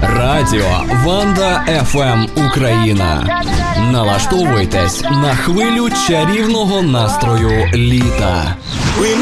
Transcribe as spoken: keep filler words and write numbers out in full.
Радіо Ванда еф ем Україна. Налаштовуйтесь на хвилю чарівного настрою літа.